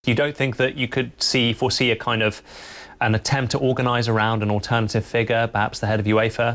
You don't think that you could foresee a kind of an attempt to organise around an alternative figure, perhaps the head of UEFA?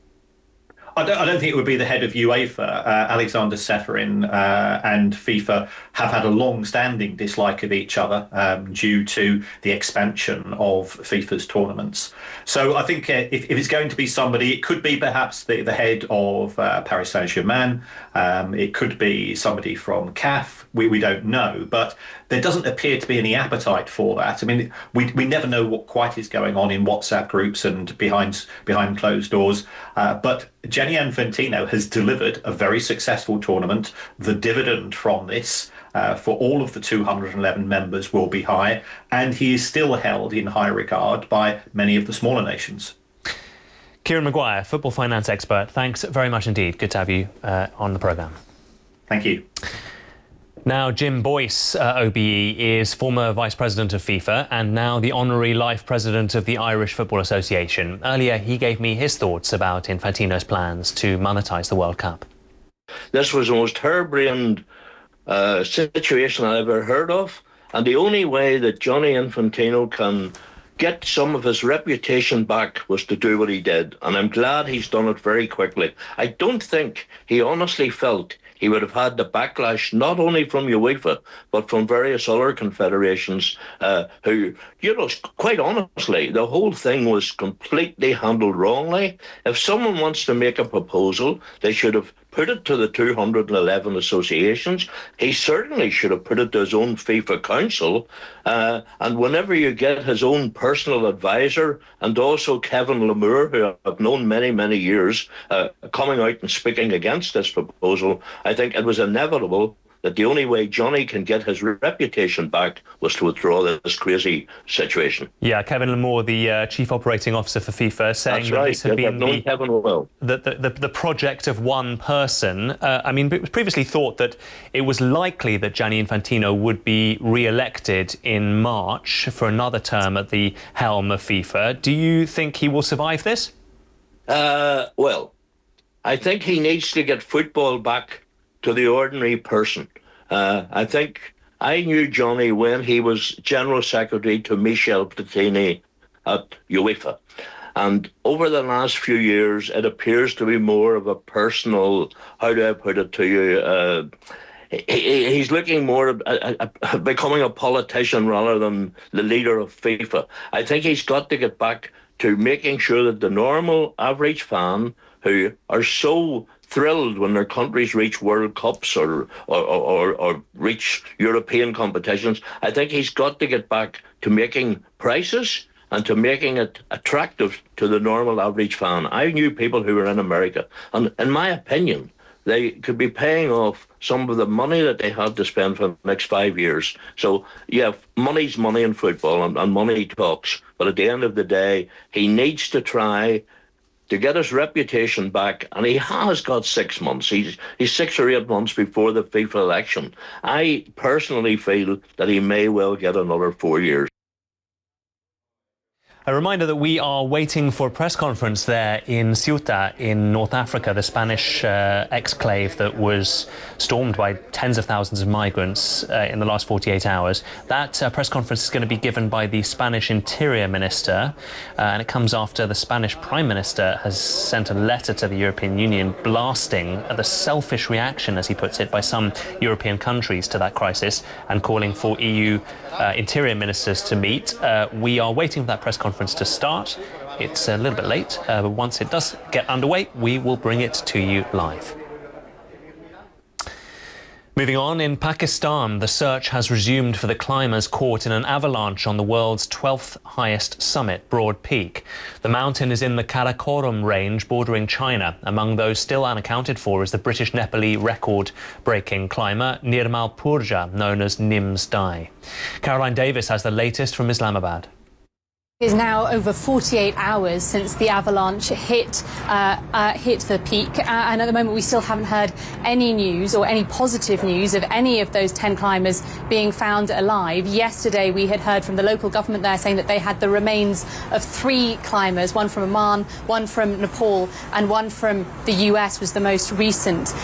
I don't think it would be the head of UEFA. Alexander Seferin and FIFA have had a long-standing dislike of each other due to the expansion of FIFA's tournaments. So I think if it's going to be somebody, it could be perhaps the head of Paris Saint-Germain. It could be somebody from CAF. We don't know, but there doesn't appear to be any appetite for that. I mean, we never know what quite is going on in WhatsApp groups and behind closed doors, but Gianni Infantino has delivered a very successful tournament. The dividend from this for all of the 211 members will be high, and he is still held in high regard by many of the smaller nations. Kieran Maguire, football finance expert, thanks very much indeed. Good to have you on the programme. Thank you. Now, Jim Boyce, OBE, is former Vice President of FIFA and now the Honorary Life President of the Irish Football Association. Earlier, he gave me his thoughts about Infantino's plans to monetise the World Cup. This was the most harebrained situation I ever heard of, and the only way that Gianni Infantino can get some of his reputation back was to do what he did, and I'm glad he's done it very quickly. I don't think he honestly felt he would have had the backlash not only from UEFA, but from various other confederations who, quite honestly, the whole thing was completely handled wrongly. If someone wants to make a proposal, they should have put it to the 211 associations. He certainly should have put it to his own FIFA council. And whenever you get his own personal advisor and also Kevin Lamour, who I've known many, many years, coming out and speaking against this proposal, I think it was inevitable that the only way Johnny can get his reputation back was to withdraw this crazy situation. Yeah, Kevin Lamour, the Chief Operating Officer for FIFA, saying That's that right. this had been the project of one person. I mean, it was previously thought that it was likely that Gianni Infantino would be re-elected in March for another term at the helm of FIFA. Do you think he will survive this? Well, I think he needs to get football back to the ordinary person. I think I knew Johnny when he was General Secretary to Michel Platini at UEFA. And over the last few years, it appears to be more of a personal, how do I put it to you, he's looking more at becoming a politician rather than the leader of FIFA. I think he's got to get back to making sure that the normal average fan who are so thrilled when their countries reach World Cups or reach European competitions, I think he's got to get back to making prices and to making it attractive to the normal average fan. I knew people who were in America, and in my opinion, they could be paying off some of the money that they had to spend for the next 5 years. So, yeah, money's money in football, and money talks. But at the end of the day, he needs to try to get his reputation back, and he has got 6 months. He's 6 or 8 months before the FIFA election. I personally feel that he may well get another 4 years. A reminder that we are waiting for a press conference there in Ceuta in North Africa, the Spanish exclave that was stormed by tens of thousands of migrants in the last 48 hours. That press conference is going to be given by the Spanish Interior Minister, and it comes after the Spanish Prime Minister has sent a letter to the European Union blasting the selfish reaction, as he puts it, by some European countries to that crisis and calling for EU interior ministers to meet. We are waiting for that press conference to start. It's a little bit late, but once it does get underway, we will bring it to you live. Moving on, in Pakistan, the search has resumed for the climbers caught in an avalanche on the world's 12th highest summit, Broad Peak. The mountain is in the Karakoram range bordering China. Among those still unaccounted for is the British-Nepali record-breaking climber Nirmal Purja, known as Nim's Dai. Caroline Davis has the latest from Islamabad. It is now over 48 hours since the avalanche hit the peak, and at the moment we still haven't heard any news or any positive news of any of those 10 climbers being found alive. Yesterday we had heard from the local government there saying that they had the remains of 3 climbers, one from Oman, one from Nepal and one from the US was the most recent.